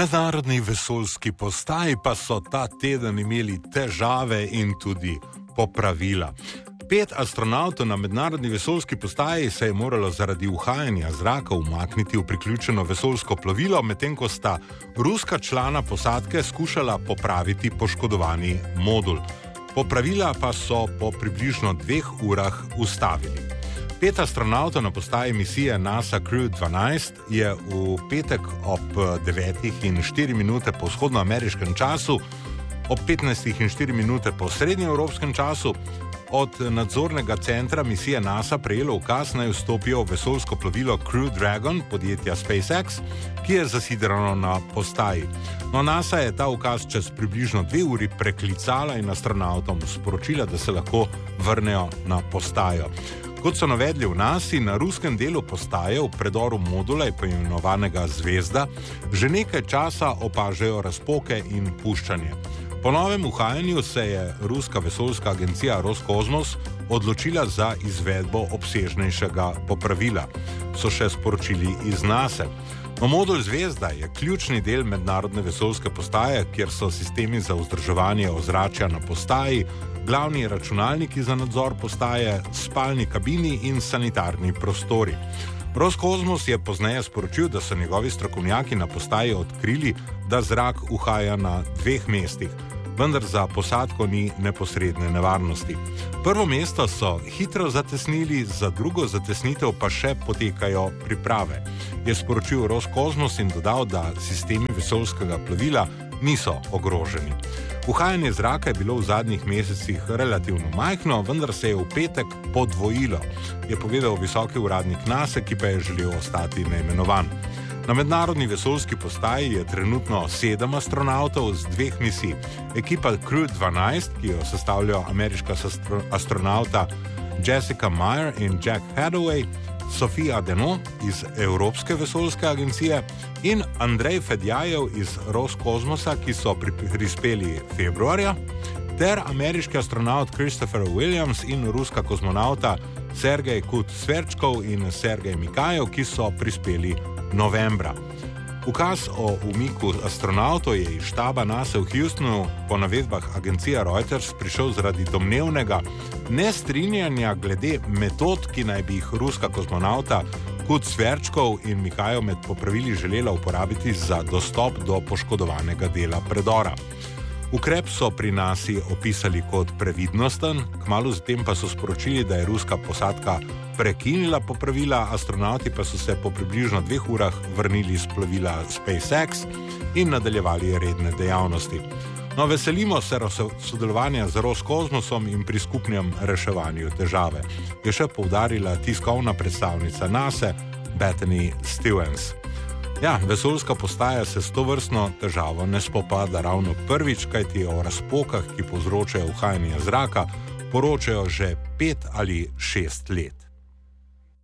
mednarodni vesoljski postaji pa so ta teden imeli težave in tudi popravila. 5 astronautov na mednarodni vesoljski postaji se je moralo zaradi uhajanja zraka umakniti v priključeno vesoljsko plovilo, medtem ko sta ruska člana posadke skušala popraviti poškodovani modul. Popravila pa so po približno 2 urah ustavili. 5 astronautov na postaji misije NASA Crew 12 je v petek ob 9:04 po vzhodnoameriškem času, ob 15:04 po srednjeevropskem času od nadzornega centra misije NASA prejelo ukaz, naj vstopijo v vesoljsko plovilo Crew Dragon podjetja SpaceX, ki je zasidrano na postaji. No, NASA je ta ukaz čez približno 2 uri preklicala in astronautom sporočila, da se lahko vrnejo na postajo. Kot so navedli v NASA, na ruskem delu postaje v predoru modula, poimenovanega Zvezda, že nekaj časa opažajo razpoke in puščanje. Po novem uhajanju se je ruska vesoljska agencija Roskosmos odločila za izvedbo obsežnejšega popravila, so še sporočili iz NASA. No, modul Zvezda je ključni del mednarodne vesoljske postaje, kjer so sistemi za vzdrževanje ozračja na postaji, glavni računalniki za nadzor postaje, spalni kabini in sanitarni prostori. Roskosmos je pozneje sporočil, da so njegovi strokovnjaki na postaji odkrili, da zrak uhaja na 2 mestih, vendar za posadko ni neposredne nevarnosti. Prvo mesto so hitro zatesnili, za drugo zatesnitev pa še potekajo priprave, je sporočil Roskosmos in dodal, da sistemi vesoljskega plovila niso ogroženi. Uhajanje zraka je bilo v zadnjih mesecih relativno majhno, vendar se je v petek podvojilo, je povedal visoki uradnik NASA, ki pa je želel ostati neimenovan. Na mednarodni vesoljski postaji je trenutno 7 astronautov z 2 misij. Ekipa Crew 12, ki jo sestavljajo ameriška astronauta Jessica Meir in Jack Hathaway, Sofia Deno iz Evropske vesoljske agencije in Andrej Fedjajev iz Roskosmosa, ki so prispeli februarja, ter ameriški astronaut Christopher Williams in ruska kozmonauta Sergej Kut-Sverčkov in Sergej Mikajev, ki so prispeli novembra. Ukaz o umiku astronautov je iz štaba NASA v Houstonu po navedbah agencije Reuters prišel zaradi domnevnega nestrinjanja glede metod, ki naj bi jih ruska kozmonauta Kut-Sverčkov in Mikajev med popravili želela uporabiti za dostop do poškodovanega dela predora. Ukrep so pri NASA opisali kot previdnosten, kmalu zatem pa so sporočili, da je ruska posadka prekinila popravila, astronauti pa so se po približno 2 urah vrnili z plovila SpaceX in nadaljevali redne dejavnosti. No, veselimo se sodelovanja z Roskosmosom in pri skupnem reševanju težave, je še poudarila tiskovna predstavnica NASA Bethany Stevens. Ja, vesoljska postaja se s tovrstno težavo ne spopada ravno prvič, kajti o razpokah, ki povzročajo uhajanje zraka, poročajo že 5 ali 6 let.